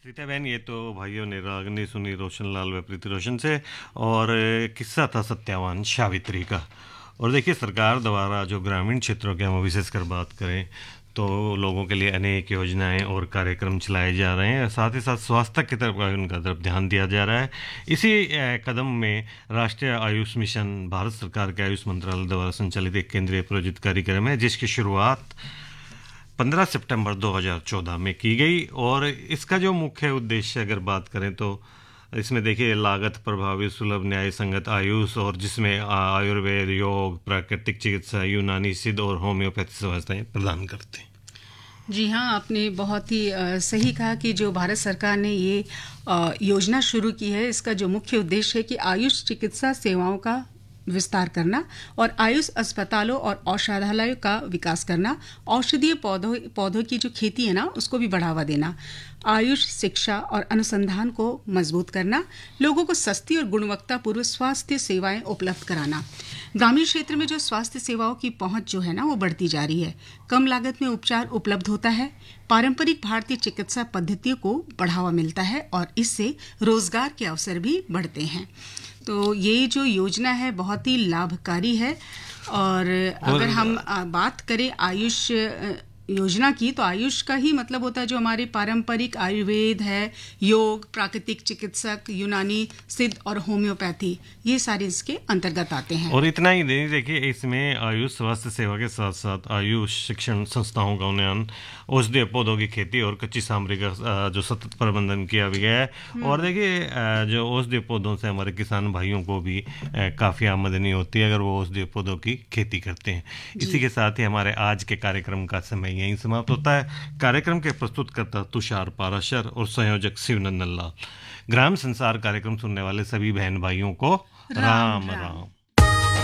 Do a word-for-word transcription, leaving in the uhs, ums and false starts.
सीता बहन, ये तो भाइयों ने रागनी सुनी रोशनलाल व प्रीति रोशन से, और किस्सा था सत्यावान सावित्री का। और देखिए, सरकार द्वारा जो ग्रामीण क्षेत्रों के हम विशेषकर बात करें तो लोगों के लिए अनेक योजनाएं और कार्यक्रम चलाए जा रहे हैं। साथ ही साथ स्वास्थ्य की तरफ उनका तरफ ध्यान दिया जा रहा है। इसी कदम में राष्ट्रीय आयुष मिशन भारत सरकार के आयुष मंत्रालय द्वारा संचालित एक केंद्रीय प्रायोजित कार्यक्रम है, जिसकी शुरुआत पंद्रह सितंबर दो हज़ार चौदह में की गई। और इसका जो मुख्य उद्देश्य अगर बात करें तो इसमें देखिए, लागत प्रभावी, सुलभ, न्याय संगत आयुष, और जिसमें आयुर्वेद, योग, प्राकृतिक चिकित्सा, यूनानी, सिद्ध और होम्योपैथी सेवाएं प्रदान करते हैं। जी हाँ, आपने बहुत ही आ, सही कहा कि जो भारत सरकार ने ये आ, योजना शुरू की है, इसका जो मुख्य उद्देश्य है कि आयुष चिकित्सा सेवाओं का विस्तार करना और आयुष अस्पतालों और औषधालयों का विकास करना, औषधीय पौधों पौधों की जो खेती है ना उसको भी बढ़ावा देना, आयुष शिक्षा और अनुसंधान को मजबूत करना, लोगों को सस्ती और गुणवत्तापूर्ण स्वास्थ्य सेवाएं उपलब्ध कराना। ग्रामीण क्षेत्र में जो स्वास्थ्य सेवाओं की पहुंच जो है ना वो बढ़ती जा रही है, कम लागत में उपचार उपलब्ध होता है, पारंपरिक भारतीय चिकित्सा पद्धतियों को बढ़ावा मिलता है और इससे रोजगार के अवसर भी बढ़ते हैं। तो ये जो योजना है बहुत ही लाभकारी है। और अगर हम बात करें आयुष योजना की, तो आयुष का ही मतलब होता है जो हमारे पारंपरिक आयुर्वेद है, योग, प्राकृतिक चिकित्सक, यूनानी, सिद्ध और होम्योपैथी, ये सारे इसके अंतर्गत आते हैं। और इतना ही नहीं, देखिए इसमें आयुष स्वास्थ्य सेवा के साथ साथ आयुष शिक्षण संस्थाओं का उन्नयन, औषधीय पौधों की खेती और कच्ची सामग्री का जो सतत प्रबंधन किया गया है। और देखिए, जो औषधीय पौधों से हमारे किसान भाइयों को भी काफ़ी आमदनी होती है अगर वो औषधीय पौधों की खेती करते हैं। इसी के साथ ही हमारे आज के कार्यक्रम का समय यहीं समाप्त होता है। कार्यक्रम के प्रस्तुतकर्ता तुषार पाराशर और संयोजक शिवनंदन लाल। ग्राम संसार कार्यक्रम सुनने वाले सभी बहन भाइयों को राम राम, राम।